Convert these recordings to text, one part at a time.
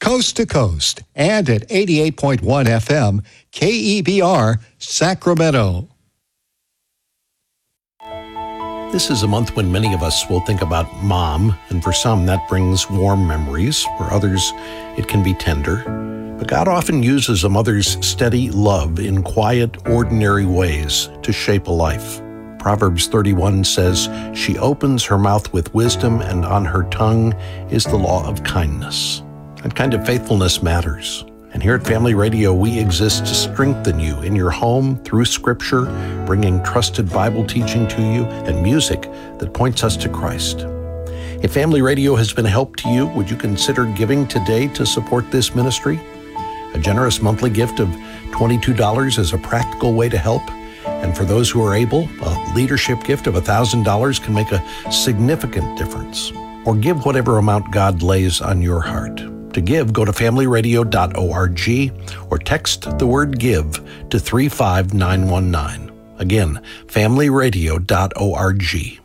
coast to coast, and at 88.1 FM, KEBR, Sacramento. This is a month when many of us will think about Mom, and for some that brings warm memories. For others, it can be tender. But God often uses a mother's steady love in quiet, ordinary ways to shape a life. Proverbs 31 says, "She opens her mouth with wisdom, and on her tongue is the law of kindness." That kind of faithfulness matters. And here at Family Radio, we exist to strengthen you in your home through Scripture, bringing trusted Bible teaching to you and music that points us to Christ. If Family Radio has been a help to you, would you consider giving today to support this ministry? A generous monthly gift of $22 is a practical way to help. And for those who are able, a leadership gift of $1,000 can make a significant difference. Or give whatever amount God lays on your heart. To give, go to familyradio.org or text the word GIVE to 35919. Again, familyradio.org.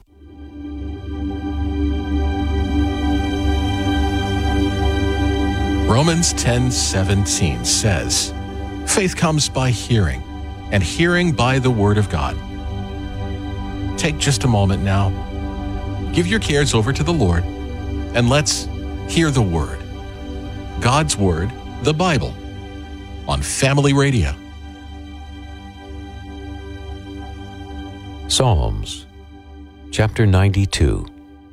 Romans 10:17 says, "Faith comes by hearing, and hearing by the Word of God." Take just a moment now. Give your cares over to the Lord, and let's hear the Word. God's Word, the Bible, on Family Radio. Psalms, chapter 92.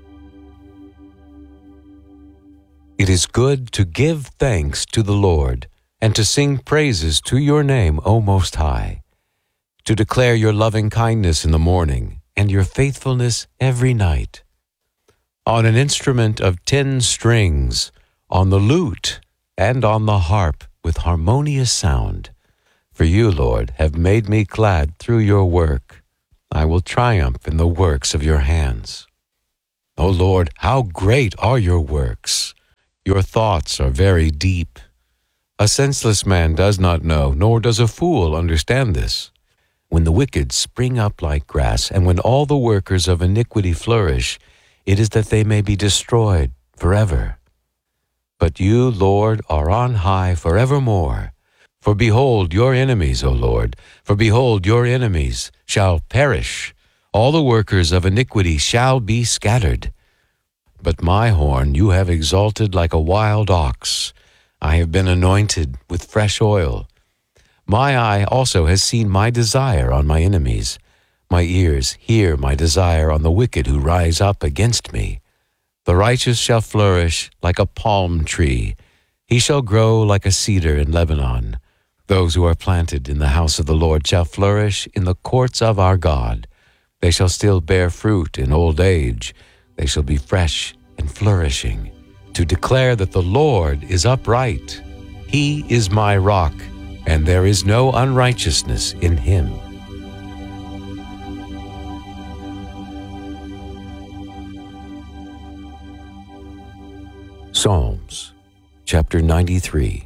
It is good to give thanks to the Lord, and to sing praises to your name, O Most High, to declare your loving kindness in the morning, and your faithfulness every night. On an instrument of 10 strings, on the lute, and on the harp with harmonious sound. For you, Lord, have made me glad through your work. I will triumph in the works of your hands. O Lord, how great are your works! Your thoughts are very deep. A senseless man does not know, nor does a fool understand this. When the wicked spring up like grass, and when all the workers of iniquity flourish, it is that they may be destroyed forever. But you, Lord, are on high forevermore. For behold your enemies, O Lord, for behold your enemies shall perish. All the workers of iniquity shall be scattered. But my horn you have exalted like a wild ox. I have been anointed with fresh oil. My eye also has seen my desire on my enemies. My ears hear my desire on the wicked who rise up against me. The righteous shall flourish like a palm tree. He shall grow like a cedar in Lebanon. Those who are planted in the house of the Lord shall flourish in the courts of our God. They shall still bear fruit in old age. They shall be fresh and flourishing, to declare that the Lord is upright. He is my rock, and there is no unrighteousness in him. Psalms, chapter 93.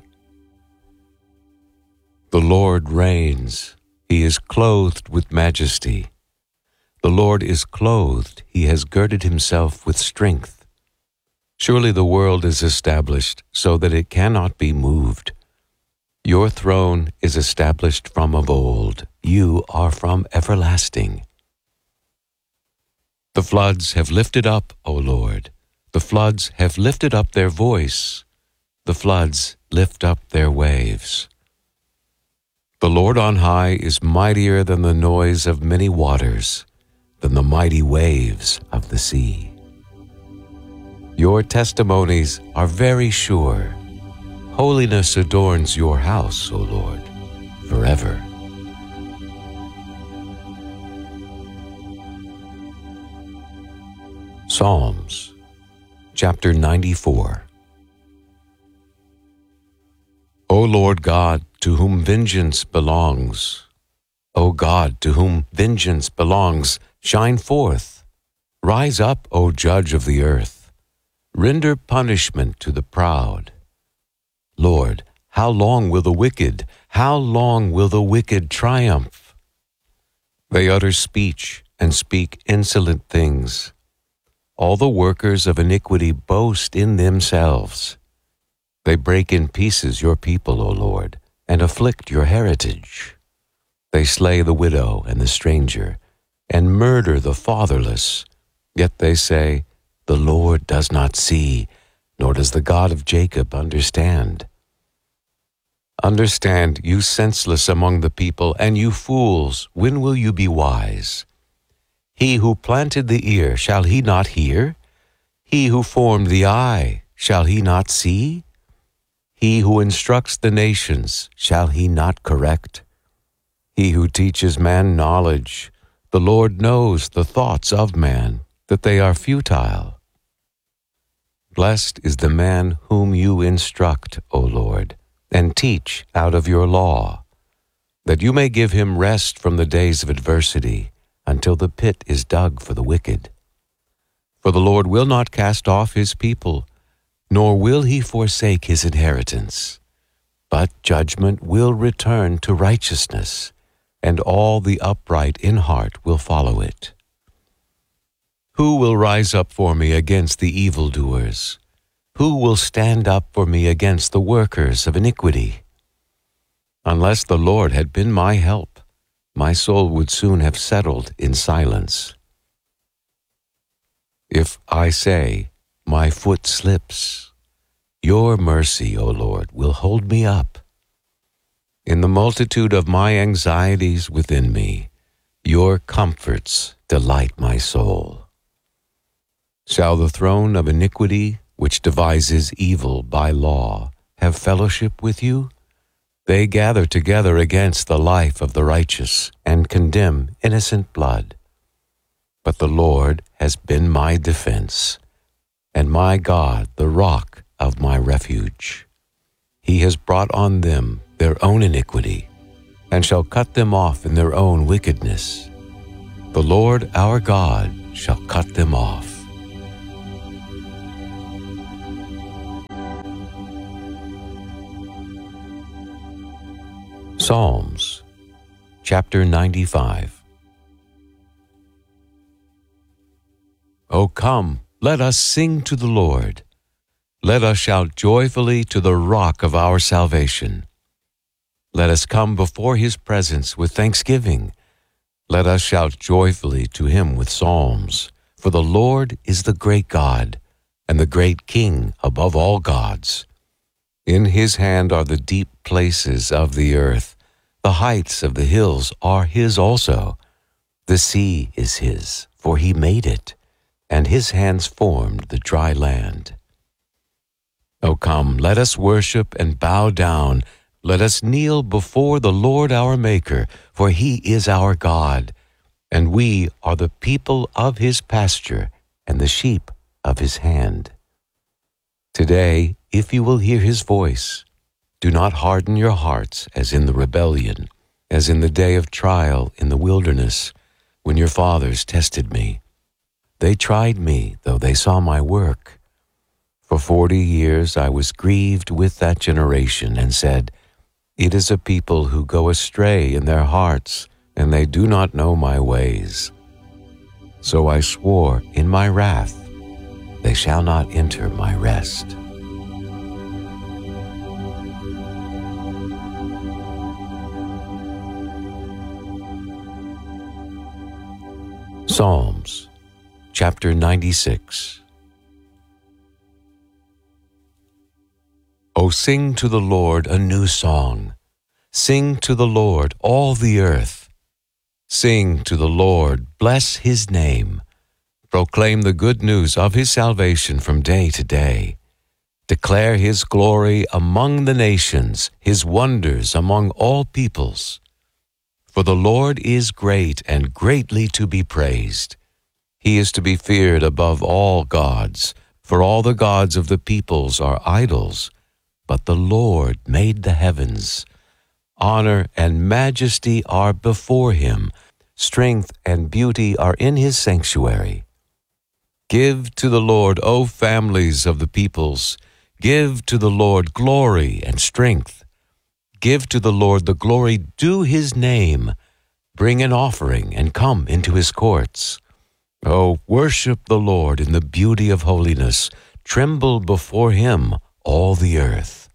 The Lord reigns. He is clothed with majesty. The Lord is clothed. He has girded himself with strength. Surely the world is established so that it cannot be moved. Your throne is established from of old. You are from everlasting. The floods have lifted up, O Lord. The floods have lifted up their voice. The floods lift up their waves. The Lord on high is mightier than the noise of many waters, than the mighty waves of the sea. Your testimonies are very sure. Holiness adorns your house, O Lord, forever. Psalms, chapter 94. O Lord God, to whom vengeance belongs, O God, to whom vengeance belongs, shine forth. Rise up, O Judge of the earth. Render punishment to the proud. Lord, how long will the wicked triumph? They utter speech and speak insolent things. All the workers of iniquity boast in themselves. They break in pieces your people, O Lord, and afflict your heritage. They slay the widow and the stranger, and murder the fatherless. Yet they say, the Lord does not see, nor does the God of Jacob understand. Understand, you senseless among the people, and you fools, when will you be wise? He who planted the ear, shall he not hear? He who formed the eye, shall he not see? He who instructs the nations, shall he not correct? He who teaches man knowledge, the Lord knows the thoughts of man, that they are futile. Blessed is the man whom you instruct, O Lord, and teach out of your law, that you may give him rest from the days of adversity, until the pit is dug for the wicked. For the Lord will not cast off his people, nor will he forsake his inheritance. But judgment will return to righteousness, and all the upright in heart will follow it. Who will rise up for me against the evildoers? Who will stand up for me against the workers of iniquity? Unless the Lord had been my help, my soul would soon have settled in silence. If I say, my foot slips, your mercy, O Lord, will hold me up. In the multitude of my anxieties within me, your comforts delight my soul. Shall the throne of iniquity, which devises evil by law, have fellowship with you? They gather together against the life of the righteous and condemn innocent blood. But the Lord has been my defense, and my God the rock of my refuge. He has brought on them their own iniquity, and shall cut them off in their own wickedness. The Lord our God shall cut them off. Psalms, chapter 95. O come, let us sing to the Lord. Let us shout joyfully to the rock of our salvation. Let us come before his presence with thanksgiving. Let us shout joyfully to him with psalms. For the Lord is the great God, and the great King above all gods. In his hand are the deep places of the earth. The heights of the hills are his also. The sea is his, for he made it, and his hands formed the dry land. O come, let us worship and bow down. Let us kneel before the Lord our Maker, for he is our God, and we are the people of his pasture and the sheep of his hand. Today, if you will hear his voice, do not harden your hearts as in the rebellion, as in the day of trial in the wilderness, when your fathers tested me. They tried me, though they saw my work. For 40 years I was grieved with that generation and said, it is a people who go astray in their hearts, and they do not know my ways. So I swore in my wrath, they shall not enter my rest. Psalms, chapter 96. O sing to the Lord a new song. Sing to the Lord, all the earth. Sing to the Lord, bless his name. Proclaim the good news of his salvation from day to day. Declare his glory among the nations, his wonders among all peoples. For the Lord is great and greatly to be praised. He is to be feared above all gods, for all the gods of the peoples are idols. But the Lord made the heavens. Honor and majesty are before him. Strength and beauty are in his sanctuary. Give to the Lord, O families of the peoples. Give to the Lord glory and strength. Give to the Lord the glory due his name. Bring an offering and come into his courts. Oh, worship the Lord in the beauty of holiness. Tremble before him, all the earth.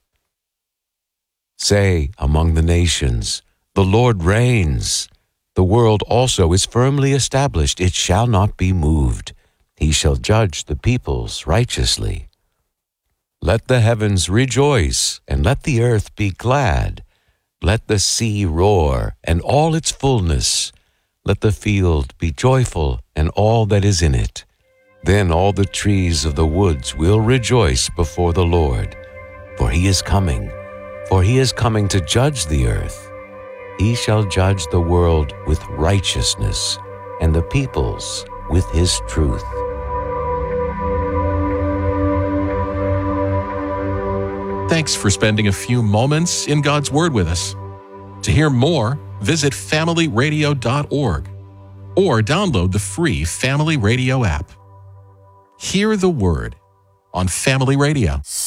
Say among the nations, the Lord reigns. The world also is firmly established. It shall not be moved. He shall judge the peoples righteously. Let the heavens rejoice, and let the earth be glad. Let the sea roar, and all its fullness. Let the field be joyful, and all that is in it. Then all the trees of the woods will rejoice before the Lord. For he is coming to judge the earth. He shall judge the world with righteousness, and the peoples with his truth. Thanks for spending a few moments in God's Word with us. To hear more, visit familyradio.org or download the free Family Radio app. Hear the Word on Family Radio.